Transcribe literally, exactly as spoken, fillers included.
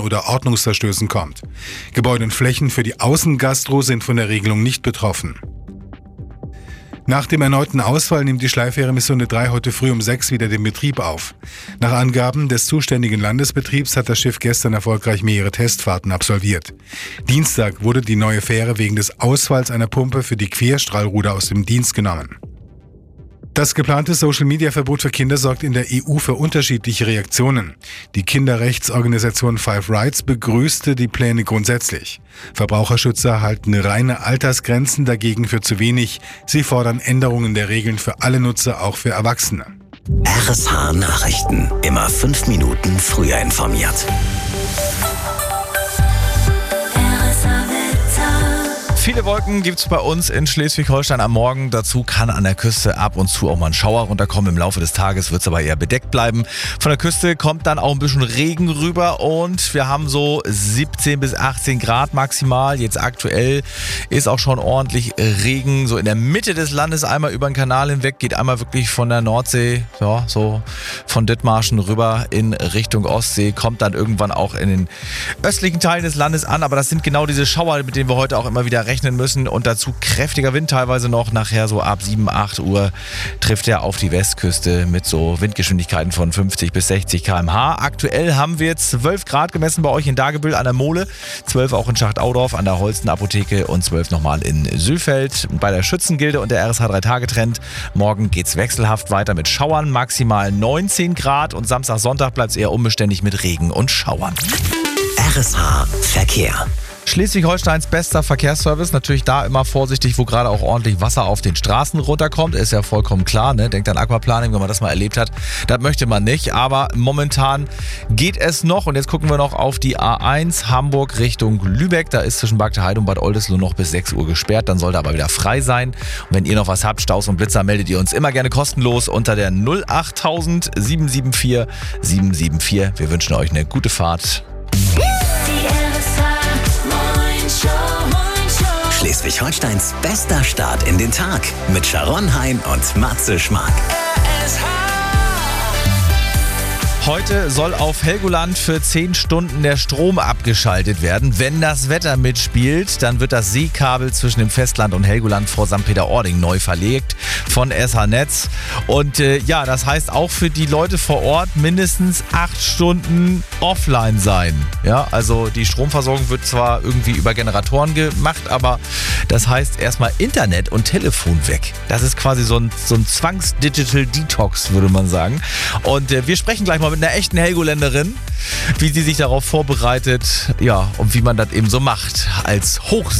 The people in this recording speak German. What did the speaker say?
oder Ordnungsverstößen kommt. Gebäude und Flächen für die Außengastro sind von der Regelung nicht betroffen. Nach dem erneuten Ausfall nimmt die Schleifähre Missunde drei heute früh um sechs wieder den Betrieb auf. Nach Angaben des zuständigen Landesbetriebs hat das Schiff gestern erfolgreich mehrere Testfahrten absolviert. Dienstag wurde die neue Fähre wegen des Ausfalls einer Pumpe für die Querstrahlruder aus dem Dienst genommen. Das geplante Social-Media-Verbot für Kinder sorgt in der E U für unterschiedliche Reaktionen. Die Kinderrechtsorganisation Five Rights begrüßte die Pläne grundsätzlich. Verbraucherschützer halten reine Altersgrenzen dagegen für zu wenig. Sie fordern Änderungen der Regeln für alle Nutzer, auch für Erwachsene. R S H Nachrichten. Immer fünf Minuten früher informiert. Viele Wolken gibt es bei uns in Schleswig-Holstein am Morgen. Dazu kann an der Küste ab und zu auch mal ein Schauer runterkommen. Im Laufe des Tages wird es aber eher bedeckt bleiben. Von der Küste kommt dann auch ein bisschen Regen rüber und wir haben so siebzehn bis achtzehn Grad maximal. Jetzt aktuell ist auch schon ordentlich Regen. So in der Mitte des Landes einmal über den Kanal hinweg. Geht einmal wirklich von der Nordsee, ja, so von Dithmarschen rüber in Richtung Ostsee. Kommt dann irgendwann auch in den östlichen Teilen des Landes an. Aber das sind genau diese Schauer, mit denen wir heute auch immer wieder rechnen müssen und dazu kräftiger Wind teilweise noch. Nachher so ab sieben, acht Uhr trifft er auf die Westküste mit so Windgeschwindigkeiten von fünfzig bis sechzig Kilometer pro Stunde. Aktuell haben wir zwölf Grad gemessen bei euch in Dagebüll an der Mole, zwölf auch in Schachtaudorf an der Holsten-Apotheke und zwölf nochmal in Sülfeld. Bei der Schützengilde und der R S H drei Tage Trend. Morgen geht's wechselhaft weiter mit Schauern, maximal neunzehn Grad und Samstag, Sonntag bleibt es eher unbeständig mit Regen und Schauern. R S H Verkehr. Schleswig-Holsteins bester Verkehrsservice, natürlich da immer vorsichtig, wo gerade auch ordentlich Wasser auf den Straßen runterkommt, ist ja vollkommen klar, ne? Denkt an Aquaplaning, wenn man das mal erlebt hat, das möchte man nicht, aber momentan geht es noch und jetzt gucken wir noch auf die A eins Hamburg Richtung Lübeck, da ist zwischen Bad Heide und Bad Oldesloe noch bis sechs Uhr gesperrt, dann sollte aber wieder frei sein und wenn ihr noch was habt, Staus und Blitzer, meldet ihr uns immer gerne kostenlos unter der null acht null null sieben sieben vier sieben sieben vier. Wir wünschen euch eine gute Fahrt. Schleswig-Holsteins bester Start in den Tag mit Sharon Hein und Matze Schmark. Heute soll auf Helgoland für zehn Stunden der Strom abgeschaltet werden. Wenn das Wetter mitspielt, dann wird das Seekabel zwischen dem Festland und Helgoland vor Sankt Peter-Ording neu verlegt von S H-Netz. Und äh, ja, das heißt auch für die Leute vor Ort mindestens acht Stunden offline sein. Ja, also die Stromversorgung wird zwar irgendwie über Generatoren gemacht, aber das heißt erstmal Internet und Telefon weg. Das ist quasi so ein, so ein Zwangs-Digital-Detox, würde man sagen. Und äh, wir sprechen gleich mal mit einer echten Helgoländerin, wie sie sich darauf vorbereitet, ja, und wie man das eben so macht als Hoch